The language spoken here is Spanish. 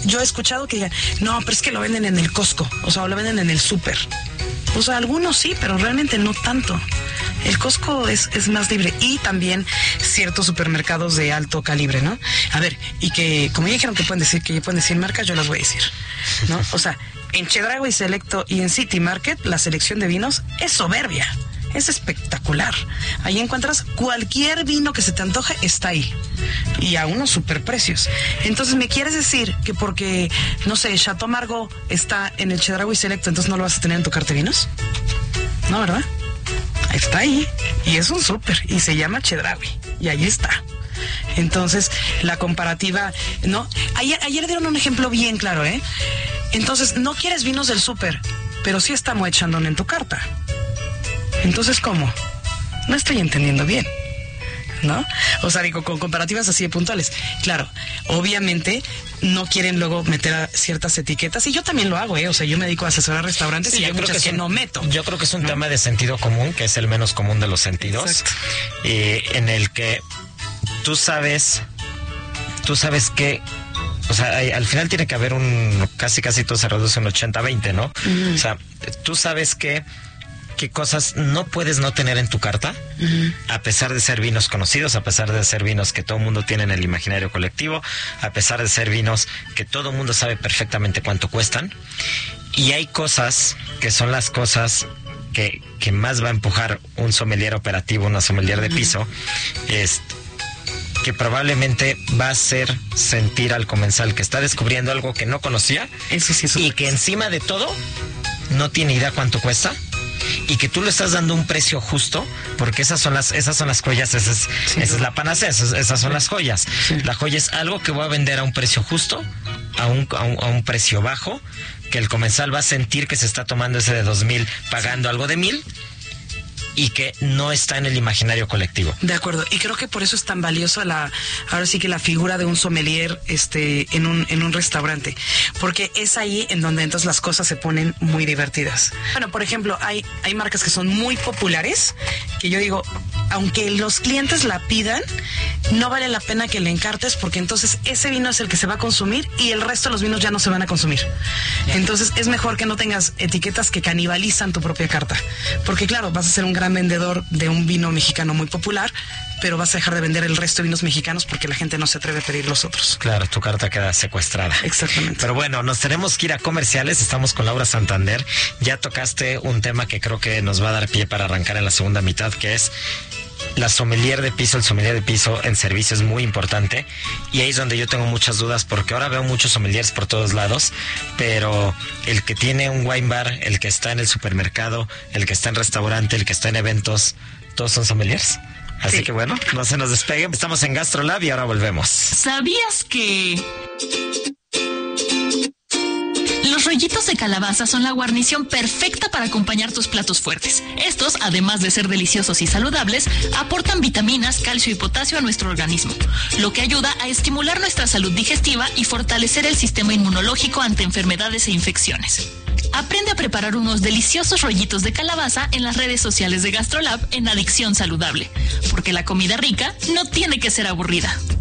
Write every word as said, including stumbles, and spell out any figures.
yo he escuchado que digan, no, pero es que lo venden en el Costco, o sea, o lo venden en el súper. O sea, algunos sí, pero realmente no tanto. El Costco es, es más libre. Y también ciertos supermercados de alto calibre, ¿no? A ver, y que, como ya dijeron que pueden decir, que ya pueden decir marcas, yo las voy a decir, ¿no? O sea, en Chedraui Selecto y en City Market, la selección de vinos es soberbia. Es espectacular. Ahí encuentras cualquier vino que se te antoje, está ahí. Y a unos superprecios. Entonces, ¿me quieres decir que porque, no sé, Chateau Margaux está en el Chedraui Selecto, entonces no lo vas a tener en tu carta de vinos? No, ¿verdad? Está ahí. Y es un súper. Y se llama Chedraui. Y ahí está. Entonces, la comparativa, ¿no? Ayer, ayer dieron un ejemplo bien claro, ¿eh? Entonces, no quieres vinos del súper, pero sí está Moet Chandon en tu carta. Entonces, ¿cómo? No estoy entendiendo bien, ¿no? O sea, digo, con comparativas así de puntuales. Claro, obviamente no quieren luego meter a ciertas etiquetas, y yo también lo hago, ¿eh? O sea, yo me dedico a asesorar restaurantes, sí, y hay muchas que, que un, no meto. Yo creo que es un ¿no? tema de sentido común, que es el menos común de los sentidos, eh, en el que tú sabes, tú sabes que, o sea, hay, al final tiene que haber un, casi casi todo se reduce un ochenta veinte, ¿no? Uh-huh. O sea, tú sabes que qué cosas no puedes no tener en tu carta, uh-huh. a pesar de ser vinos conocidos, a pesar de ser vinos que todo el mundo tiene en el imaginario colectivo, a pesar de ser vinos que todo el mundo sabe perfectamente cuánto cuestan. Y hay cosas que son las cosas que, que más va a empujar un sommelier operativo, una sommelier de piso, es que probablemente va a hacer sentir al comensal que está descubriendo algo que no conocía. Eso sí, eso y que encima de todo no tiene idea cuánto cuesta, y que tú le estás dando un precio justo, porque esas son las esas son las joyas, esa es, sí, esa es la panacea, esas, esas son sí. las joyas. Sí. La joya es algo que voy a vender a un precio justo, a un, a un, a un precio bajo, que el comensal va a sentir que se está tomando ese de dos mil, pagando sí. algo de mil, y que no está en el imaginario colectivo. De acuerdo, y creo que por eso es tan valiosa la, ahora sí que la figura de un sommelier este, en un, en un restaurante, porque es ahí en donde entonces las cosas se ponen muy divertidas. Bueno, por ejemplo, hay, hay marcas que son muy populares, que yo digo, aunque los clientes la pidan, no vale la pena que le encartes, porque entonces ese vino es el que se va a consumir y el resto de los vinos ya no se van a consumir. Entonces es mejor que no tengas etiquetas que canibalizan tu propia carta, porque claro, vas a ser un gran vendedor de un vino mexicano muy popular, pero vas a dejar de vender el resto de vinos mexicanos porque la gente no se atreve a pedir los otros. Claro, tu carta queda secuestrada. Exactamente. Pero bueno, nos tenemos que ir a comerciales. Estamos con Laura Santander. Ya tocaste un tema que creo que nos va a dar pie para arrancar en la segunda mitad, que es la sommelier de piso. El sommelier de piso en servicio es muy importante, y ahí es donde yo tengo muchas dudas, porque ahora veo muchos sommeliers por todos lados, pero el que tiene un wine bar, el que está en el supermercado, el que está en restaurante, el que está en eventos, todos son sommeliers. Así sí. que bueno, no se nos despeguen. Estamos en GastroLab y ahora volvemos. ¿Sabías que los rollitos de calabaza son la guarnición perfecta para acompañar tus platos fuertes? Estos, además de ser deliciosos y saludables, aportan vitaminas, calcio y potasio a nuestro organismo, lo que ayuda a estimular nuestra salud digestiva y fortalecer el sistema inmunológico ante enfermedades e infecciones. Aprende a preparar unos deliciosos rollitos de calabaza en las redes sociales de GastroLab en Adicción Saludable, porque la comida rica no tiene que ser aburrida.